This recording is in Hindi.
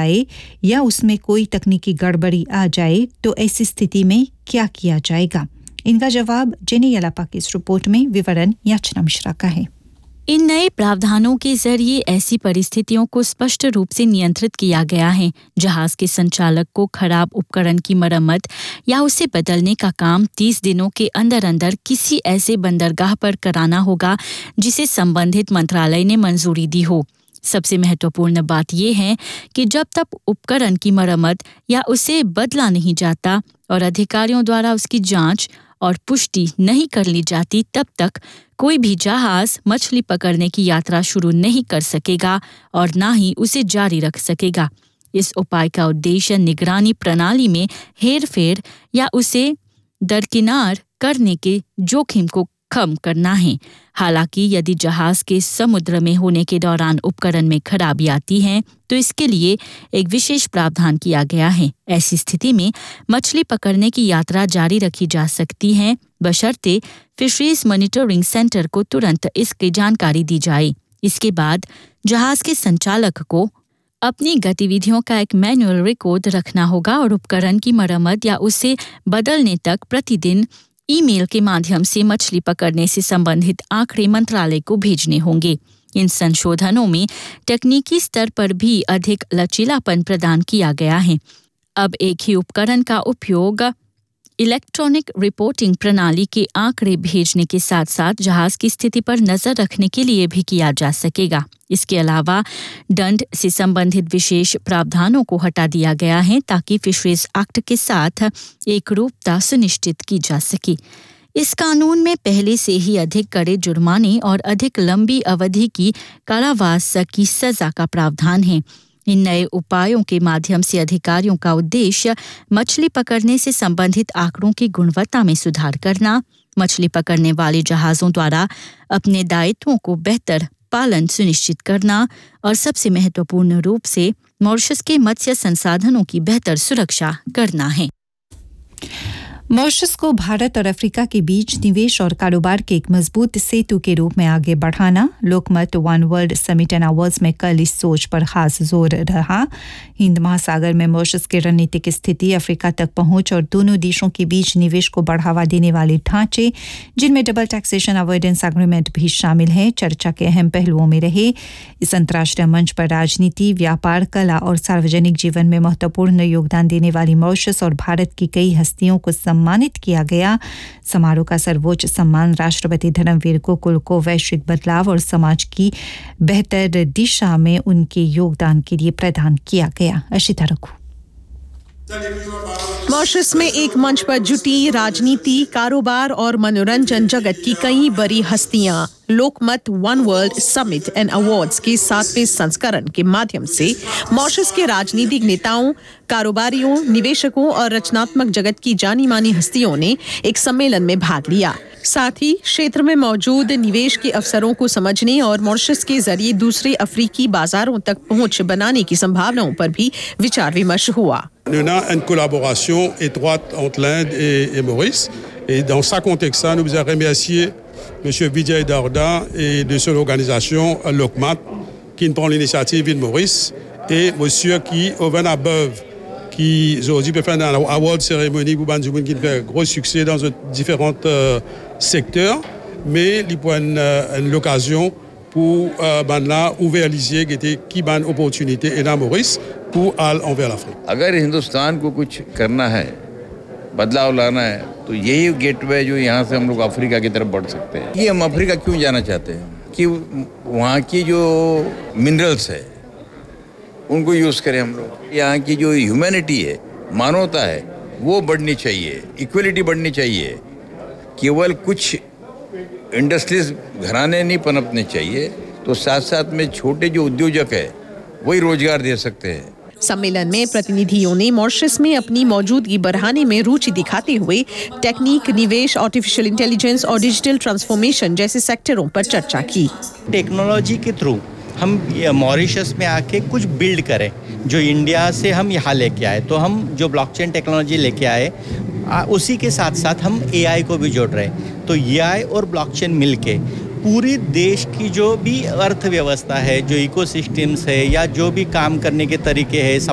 जाए या उसमें कोई तकनीकी गड़बड़ी आ जाए तो ऐसी स्थिति में क्या किया जाएगा? इनका जवाब जेनी यलापा की इस रिपोर्ट में विवरण याचना मिश्रा का है। इन नए प्रावधानों के जरिए ऐसी परिस्थितियों को स्पष्ट रूप से नियंत्रित किया गया है। जहाज के संचालक को खराब उपकरण की मरम्मत या उसे बदलने का काम 30 दिनों के अंदर अंदर किसी ऐसे बंदरगाह पर कराना होगा जिसे संबंधित मंत्रालय ने मंजूरी दी हो। सबसे महत्वपूर्ण बात यह है कि जब तक उपकरण की मरम्मत या उसे बदला नहीं जाता और अधिकारियों द्वारा उसकी जांच और पुष्टि नहीं कर ली जाती, तब तक कोई भी जहाज मछली पकड़ने की यात्रा शुरू नहीं कर सकेगा और ना ही उसे जारी रख सकेगा। इस उपाय का उद्देश्य निगरानी प्रणाली में हेरफेर या उसे दरकिनार करने के जोखिम को कम करना है। हालांकि यदि जहाज के समुद्र में होने के दौरान उपकरण में खराबी आती है तो इसके लिए एक विशेष प्रावधान किया गया है। ऐसी स्थिति में मछली पकड़ने की यात्रा जारी रखी जा सकती है बशर्ते फिशरीज मॉनिटरिंग सेंटर को तुरंत इसकी जानकारी दी जाए। इसके बाद जहाज के संचालक को अपनी गतिविधियों का एक मैनुअल रिकॉर्ड रखना होगा और उपकरण की मरम्मत या उसे बदलने तक प्रतिदिन ईमेल के माध्यम से मछली पकड़ने से संबंधित आंकड़े मंत्रालय को भेजने होंगे। इन संशोधनों में तकनीकी स्तर पर भी अधिक लचीलापन प्रदान किया गया है। अब एक ही उपकरण का उपयोग इलेक्ट्रॉनिक रिपोर्टिंग प्रणाली के आंकड़े भेजने के साथ साथ जहाज की स्थिति पर नजर रखने के लिए भी किया जा सकेगा। इसके अलावा दंड से संबंधित विशेष प्रावधानों को हटा दिया गया है ताकि फिशरीज एक्ट के साथ एकरूपता सुनिश्चित की जा सके। इस कानून में पहले से ही अधिक कड़े जुर्माने और अधिक लंबी अवधि की कारावास की सजा का प्रावधान है। इन नए उपायों के माध्यम से अधिकारियों का उद्देश्य मछली पकड़ने से संबंधित आंकड़ों की गुणवत्ता में सुधार करना, मछली पकड़ने वाले जहाजों द्वारा अपने दायित्वों को बेहतर पालन सुनिश्चित करना और सबसे महत्वपूर्ण रूप से मॉरिशस के मत्स्य संसाधनों की बेहतर सुरक्षा करना है। मॉरिशस को भारत और अफ्रीका के बीच निवेश और कारोबार के एक मजबूत सेतु के रूप में आगे बढ़ाना लोकमत one world summit and awards में कल इस सोच पर खास जोर रहा। हिंद महासागर में मॉरिशस की रणनीतिक स्थिति, अफ्रीका तक पहुंच और दोनों देशों के बीच निवेश को बढ़ावा देने वाले ढांचे जिनमें डबल टैक्सेशन अवॉइडेंस एग्रीमेंट भी शामिल है, चर्चा के अहम पहलुओं में रहे। इस अंतर्राष्ट्रीय मंच पर राजनीति, व्यापार, कला और सार्वजनिक जीवन में महत्वपूर्ण योगदान देने वाली मॉरिशस और भारत की कई हस्तियों को सम्मानित किया गया। समारोह का सर्वोच्च सम्मान राष्ट्रपति धर्मवीर गोकुल को वैश्विक बदलाव और समाज की बेहतर दिशा में उनके योगदान के लिए प्रदान किया गया। अशिता रघु। मॉरिशस में एक मंच पर जुटी राजनीति, कारोबार और मनोरंजन जगत की कई बड़ी हस्तियां लोकमत one world summit and awards के 7वें संस्करण के माध्यम से मॉरिशस के राजनीतिक नेताओं, कारोबारियों, निवेशकों और रचनात्मक जगत की जानी मानी हस्तियों ने एक सम्मेलन में भाग लिया। साथ ही क्षेत्र में मौजूद निवेश के अवसरों को समझने और मॉरिशस के जरिए दूसरे अफ्रीकी बाजारों तक पहुंच बनाने की संभावनाओं पर भी विचार विमर्श हुआ। On a une collaboration étroite entre l'Inde et Maurice. Et dans ce contexte-là, nous vous remercier M. Vijay Darda et de son organisation LOCMAT qui prend l'initiative de Maurice et monsieur qui, Owen Above, qui aujourd'hui peut faire une award cérémonie pour Banjoumoun qui fait gros succès dans différents secteurs, mais il prend l'occasion pour là ouvrir les yeux qui ban opportunité et dans Maurice pour aller envers l'Afrique. अगर हिंदुस्तान को कुछ करना है, बदलाव लाना है, तो यही गेटवे जो यहाँ से हम लोग अफ्रीका की तरफ बढ़ सकते हैं। ये हम अफ्रीका क्यों जाना चाहते हैं कि वहाँ की जो मिनरल्स है उनको यूज़ करें हम लोग। यहाँ की जो ह्यूमैनिटी है, मानवता है, वो बढ़नी चाहिए, इक्वलिटी बढ़नी चाहिए। केवल कुछ इंडस्ट्रीज घराने नहीं पनपने चाहिए, तो साथ साथ में छोटे जो उद्योजक है वही रोजगार दे सकते हैं। सम्मेलन में प्रतिनिधियों ने मॉरिशस में अपनी मौजूदगी बढ़ाने में रुचि दिखाते हुए टेक्निक, निवेश, आर्टिफिशियल इंटेलिजेंस और डिजिटल ट्रांसफॉर्मेशन जैसे सेक्टरों पर चर्चा की। टेक्नोलॉजी के थ्रू हम मॉरिशस में आके कुछ बिल्ड करें जो इंडिया से हम यहाँ लेके आए। तो हम जो ब्लॉकचेन टेक्नोलॉजी लेके आए उसी के साथ साथ हम एआई को भी जोड़ रहे हैं। तो एआई और ब्लॉकचेन मिलके पूरी देश की जो भी अर्थव्यवस्था है, जो इकोसिस्टम्स है या जो भी काम करने के तरीके हैं,